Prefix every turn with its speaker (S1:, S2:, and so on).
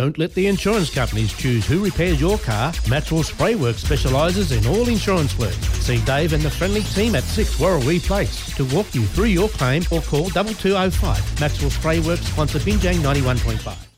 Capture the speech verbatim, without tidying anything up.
S1: Don't let the insurance companies choose who repairs your car. Maxwell Spray Works specialises in all insurance work. See Dave and the friendly team at six Warrawee Place to walk you through your claim or call double two oh five. Maxwell Spray Works, sponsor Binjang ninety-one point five.